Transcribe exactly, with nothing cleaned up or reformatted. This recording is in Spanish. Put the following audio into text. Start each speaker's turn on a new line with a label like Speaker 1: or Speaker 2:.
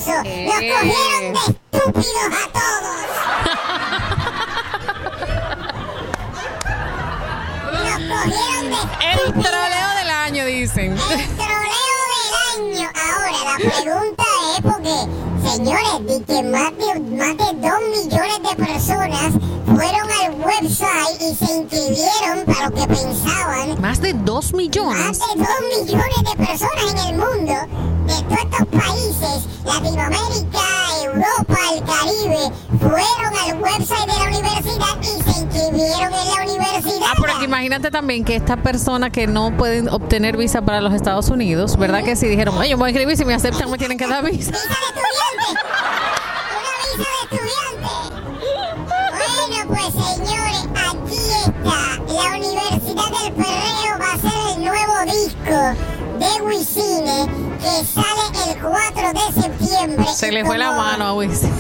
Speaker 1: pasó?
Speaker 2: Eh.
Speaker 1: Los cogieron de estúpidos a todos. Nos cogieron de
Speaker 2: El
Speaker 1: estúpidos.
Speaker 2: troleo del año, dicen.
Speaker 1: El troleo del año. Ahora, la pregunta es porque, señores, di que más de, más de dos millones de personas fueron al website y se inscribieron para lo que pensaban.
Speaker 2: Más de dos millones.
Speaker 1: Más de dos millones de personas en el mundo, de todos estos países, Latinoamérica, Europa, el Caribe, fueron al website de la universidad y se inscribieron en la universidad.
Speaker 2: Ah, pero que imagínate también que estas personas que no pueden obtener visa para los Estados Unidos, ¿verdad que si dijeron, oye, yo me voy a inscribir, si me aceptan me tienen que dar visa?
Speaker 1: ¡Visa de estudiante! ¡Una visa de estudiante! Bueno, pues señores, aquí está. La Universidad del Perreo va a ser el nuevo disco de Wisin que sale el cuatro de septiembre.
Speaker 2: Se
Speaker 1: Y
Speaker 2: le fue la
Speaker 1: como-
Speaker 2: mano a Wisin.